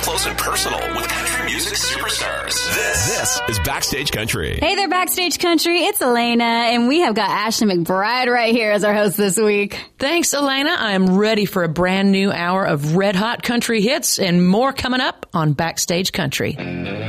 close and personal with country music superstars. This is Backstage Country. Hey there, Backstage Country. It's Elena, and we have got Ashley McBride right here as our host this week. Thanks, Elena. I am ready for a brand new hour of red hot country hits and more coming up on Backstage Country.